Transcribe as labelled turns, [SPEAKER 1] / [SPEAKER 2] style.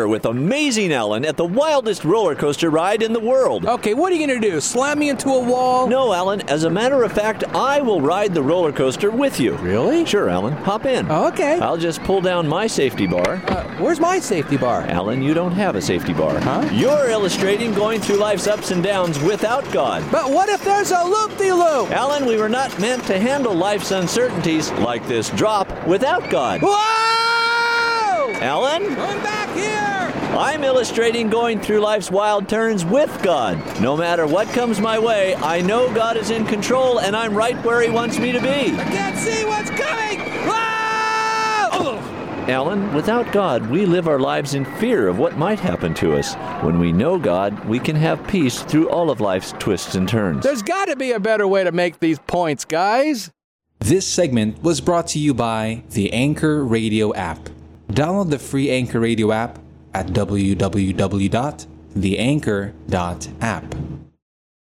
[SPEAKER 1] here with Amazing Alan at the wildest roller coaster ride in the world.
[SPEAKER 2] Okay, what are you going to do? Slam me into a wall?
[SPEAKER 1] No, Alan. As a matter of fact, I will ride the roller coaster with you.
[SPEAKER 2] Really?
[SPEAKER 1] Sure, Alan. Hop in.
[SPEAKER 2] Oh, okay.
[SPEAKER 1] I'll just pull down my safety bar.
[SPEAKER 2] Where's my safety bar?
[SPEAKER 1] Alan, you don't have a safety bar.
[SPEAKER 2] Huh?
[SPEAKER 1] You're illustrating going through life's ups and downs without God.
[SPEAKER 2] But what if there's a loop-de-loop?
[SPEAKER 1] Alan, we were not meant to handle life's uncertainties like this drop without God.
[SPEAKER 2] Whoa!
[SPEAKER 1] Alan?
[SPEAKER 2] I'm back here!
[SPEAKER 1] I'm illustrating going through life's wild turns with God. No matter what comes my way, I know God is in control and I'm right where He wants me to be.
[SPEAKER 2] I can't see what's coming! Whoa!
[SPEAKER 1] Alan, without God, we live our lives in fear of what might happen to us. When we know God, we can have peace through all of life's twists and turns.
[SPEAKER 2] There's got to be a better way to make these points, guys.
[SPEAKER 3] This segment was brought to you by the Anchor Radio app. Download the free Anchor Radio app at www.theanchor.app.